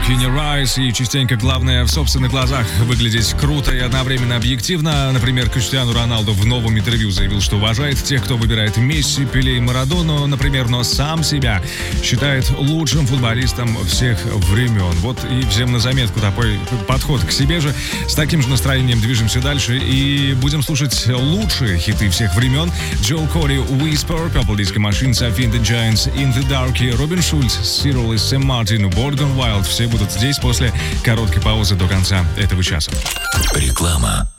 look in your eyes, и частенько главное в собственных глазах выглядеть круто и одновременно объективно. Например, Криштиану Роналду в новом интервью заявил, что уважает тех, кто выбирает Месси, Пеле и Марадону, например, но сам себя считает лучшим футболистом всех времен. Вот и всем на заметку такой подход к себе же. С таким же настроением движемся дальше и будем слушать лучшие хиты всех времен. Джо Кори, Whisper, Purple Disco Machine, Sophie and the Giants, In the Dark, Робин Шульц, Cyril и Сэм Мартин, Born Gone Wild. Все будут здесь после короткой паузы до конца этого часа. Реклама.